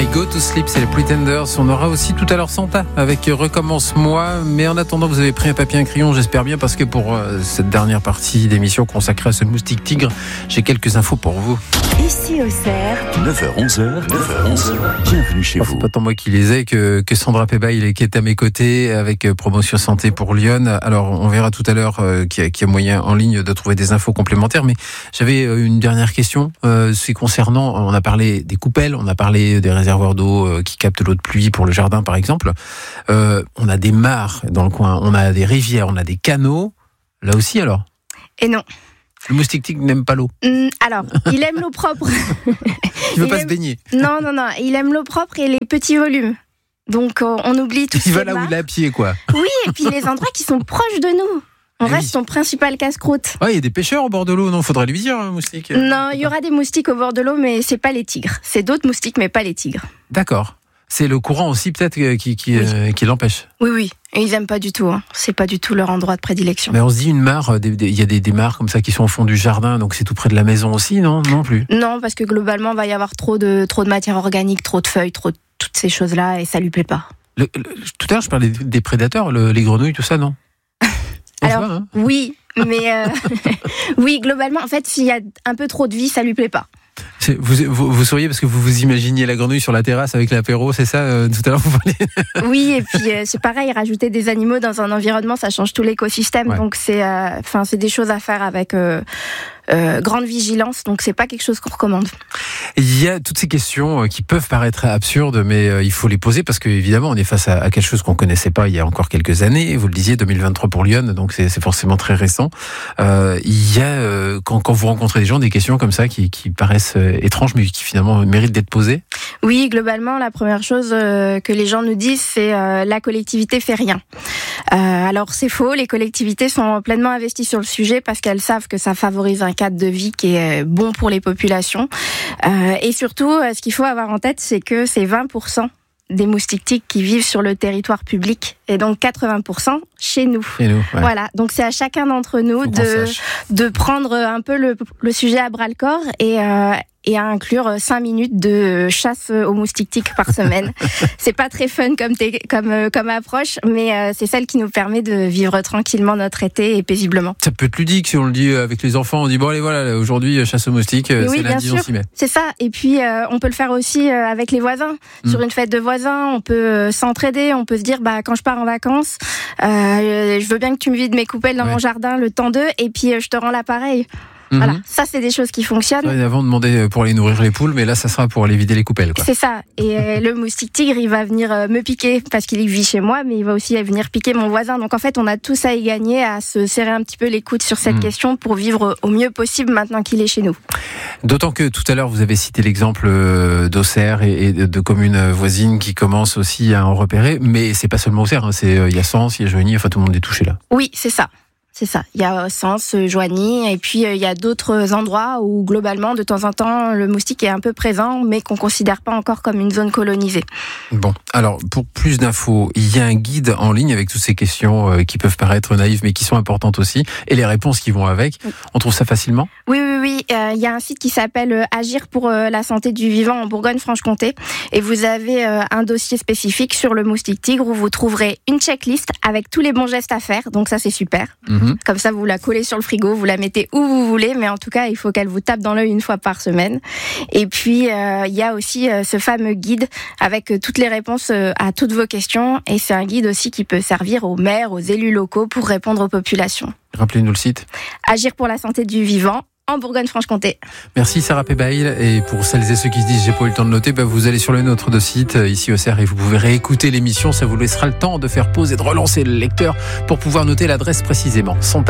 I Go to Sleep, c'est les Pretenders. On aura aussi tout à l'heure Santa avec Recommence-moi. Mais en attendant, vous avez pris un papier et un crayon, j'espère bien, parce que pour cette dernière partie d'émission consacrée à ce moustique tigre, j'ai quelques infos pour vous. Ici au Cerf, 9h-11h, bienvenue chez vous. C'est pas tant moi qui les ai que Sandra Pébail qui est à mes côtés avec Promotion Santé pour Lyon. Alors on verra tout à l'heure qu'il y a moyen en ligne de trouver des infos complémentaires, mais j'avais une dernière question. C'est concernant, on a parlé des coupelles, on a parlé des réservoirs d'eau qui captent l'eau de pluie pour le jardin par exemple. On a des mares dans le coin, on a des rivières, on a des canaux. Là aussi alors ? Et non. Le moustique tigre n'aime pas l'eau. Alors, il aime l'eau propre. Il veut pas se baigner. Non, il aime l'eau propre et les petits volumes. Donc, on oublie tout ça. Il va là où il est à pied, quoi. Oui, et puis les endroits qui sont proches de nous. On reste son principal casse-croûte. Ouais, il y a des pêcheurs au bord de l'eau, non ? Faudrait lui dire, moustique. Non, il y aura des moustiques au bord de l'eau, mais c'est pas les tigres. C'est d'autres moustiques, mais pas les tigres. D'accord. C'est le courant aussi, peut-être, qui l'empêche. Oui. Et ils aiment pas du tout. C'est pas du tout leur endroit de prédilection. Mais on se dit une mare, il y a des mares comme ça qui sont au fond du jardin, donc c'est tout près de la maison aussi, non ? Non plus. Non, parce que globalement, il va y avoir trop de matière organique, trop de feuilles, toutes ces choses-là, et ça lui plaît pas. Tout à l'heure, je parlais des prédateurs, les grenouilles, tout ça, non ? Alors, oui, mais oui, globalement, en fait, s'il y a un peu trop de vie, ça lui plaît pas. Vous souriez parce que vous vous imaginiez la grenouille sur la terrasse avec l'apéro, c'est ça tout à l'heure vous parliez. Oui, et puis c'est pareil, rajouter des animaux dans un environnement, ça change tout l'écosystème. Ouais. Donc c'est des choses à faire avec grande vigilance. Donc c'est pas quelque chose qu'on recommande. Il y a toutes ces questions qui peuvent paraître absurdes, mais il faut les poser parce que évidemment on est face à quelque chose qu'on connaissait pas il y a encore quelques années. Vous le disiez, 2023 pour Lyon, donc c'est forcément très récent. Il y a quand vous rencontrez des gens des questions comme ça qui paraissent étranges, mais qui finalement méritent d'être posées. Oui, globalement, la première chose que les gens nous disent, c'est la collectivité fait rien. Alors c'est faux, les collectivités sont pleinement investies sur le sujet parce qu'elles savent que ça favorise un cadre de vie qui est bon pour les populations. Et surtout, ce qu'il faut avoir en tête, c'est que c'est 20% des moustiques tigres qui vivent sur le territoire public et donc 80% chez nous. Ouais. Voilà, donc c'est à chacun d'entre nous de prendre un peu le sujet à bras le corps et à inclure 5 minutes de chasse aux moustiques tigres par semaine. C'est pas très fun comme approche, mais c'est celle qui nous permet de vivre tranquillement notre été et paisiblement. Ça peut être ludique si on le dit avec les enfants. On dit bon allez voilà, aujourd'hui chasse aux moustiques, oui, c'est lundi, on s'y met. C'est ça. Et puis on peut le faire aussi avec les voisins. Sur une fête de voisins, on peut s'entraider. On peut se dire quand je pars en vacances, je veux bien que tu me vides mes coupelles dans mon jardin le temps d'eux, et puis je te rends l'appareil. Voilà, ça c'est des choses qui fonctionnent. Avant on demandait pour aller nourrir les poules, mais là ça sera pour aller vider les coupelles, quoi. C'est ça. Et le moustique tigre, il va venir me piquer parce qu'il vit chez moi, mais il va aussi venir piquer mon voisin. Donc en fait, on a tous à y gagner, à se serrer un petit peu les coudes sur cette question pour vivre au mieux possible maintenant qu'il est chez nous. D'autant que tout à l'heure vous avez cité l'exemple d'Auxerre et de communes voisines qui commencent aussi à en repérer, mais c'est pas seulement Auxerre, il y a Sens, il y a Joigny, enfin tout le monde est touché là. Oui, c'est ça. C'est ça. Il y a Sens, Joigny, et puis il y a d'autres endroits où globalement, de temps en temps, le moustique est un peu présent, mais qu'on considère pas encore comme une zone colonisée. Bon, alors pour plus d'infos, il y a un guide en ligne avec toutes ces questions qui peuvent paraître naïves, mais qui sont importantes aussi, et les réponses qui vont avec. Oui. On trouve ça facilement ? Oui. Il y a un site qui s'appelle Agir pour la santé du vivant en Bourgogne-Franche-Comté, et vous avez un dossier spécifique sur le moustique tigre où vous trouverez une checklist avec tous les bons gestes à faire. Donc ça, c'est super. Comme ça, vous la collez sur le frigo, vous la mettez où vous voulez, mais en tout cas, il faut qu'elle vous tape dans l'œil une fois par semaine. Et puis, il y a aussi ce fameux guide avec toutes les réponses à toutes vos questions. Et c'est un guide aussi qui peut servir aux maires, aux élus locaux pour répondre aux populations. Rappelez-nous le site. Agir pour la santé du vivant en Bourgogne-Franche-Comté. Merci Sarah Pébail. Et pour celles et ceux qui se disent j'ai pas eu le temps de noter, vous allez sur le nôtre de site ici au Cerf et vous pouvez réécouter l'émission. Ça vous laissera le temps de faire pause et de relancer le lecteur pour pouvoir noter l'adresse précisément. Santa.